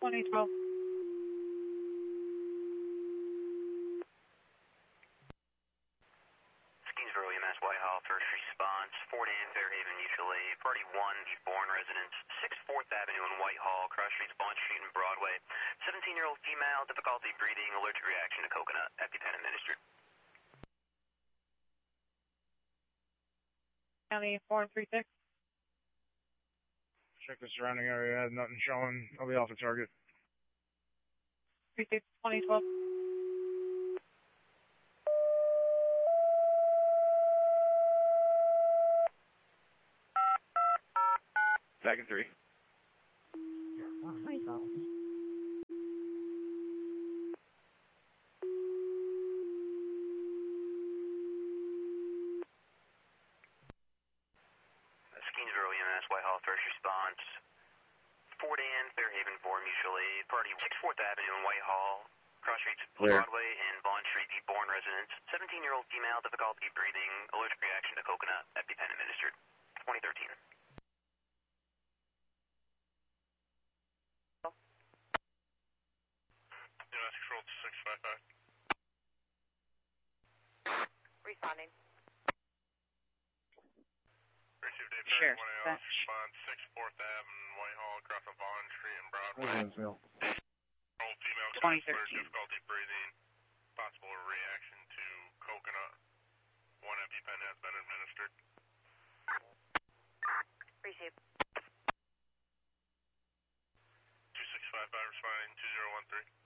2012. Skinsboro EMS Whitehall, first response, Fort Ann, Fairhaven, Mutual Aid, Party 1, the Bourne residence, 6 4th Avenue and Whitehall, cross streets, Bond Street and Broadway, 17-year-old female, difficulty breathing, allergic reaction to coconut, EpiPen administered. County 436. Check the surrounding area, nothing showing. I'll be off the target. 36 2012. Back in 3. Skinsboro EMS Whitehall, first response, Fort Ann, Fairhaven, Bourne, Mutual Aid, Party 6 4th Avenue and Whitehall, cross streets, Broadway and Bond Street, the Bourne residence, 17-year-old female, difficulty breathing, allergic reaction to coconut, EpiPen administered, 2013. EMS control to 655. Responding. Received a Sure. 1 AOS response, 6 4th Ave and Whitehall, across of Bond Street and Broadway. Old female, 2013. difficulty breathing, possible reaction to coconut. 1 EpiPen has been administered. Received. 2655 responding, 2013.